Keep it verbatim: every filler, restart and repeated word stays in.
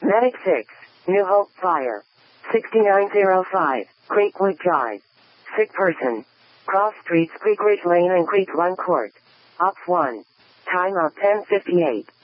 Medic six, New Hope Fire. sixty-nine oh five, Creekwood Drive. Sick person. Cross streets Creek Ridge Lane and Creek Run Court. Op one. Time of ten fifty-eight.